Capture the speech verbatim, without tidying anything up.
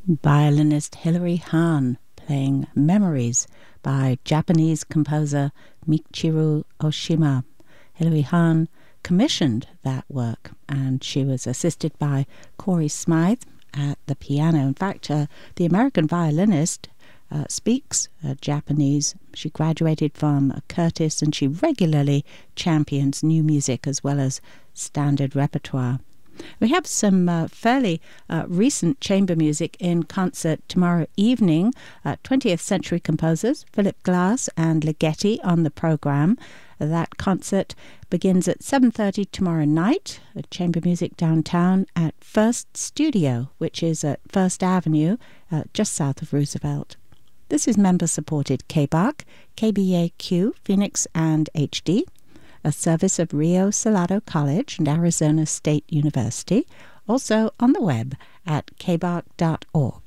Violinist Hilary Hahn playing Memories by Japanese composer Michiru Oshima. Hilary Hahn commissioned that work, and she was assisted by Corey Smythe at the piano. In fact, uh, the American violinist uh, speaks uh, Japanese. She graduated from uh, Curtis, and she regularly champions new music as well as standard repertoire. We have some uh, fairly uh, recent chamber music in concert tomorrow evening. Uh, twentieth century composers Philip Glass and Ligeti on the program. That concert begins at seven thirty tomorrow night at Chamber Music downtown at First Studio, which is at First Avenue, uh, just south of Roosevelt. This is member-supported K B A C, K B A Q, Phoenix, and H D, a service of Rio Salado College and Arizona State University, also on the web at k b a c dot org.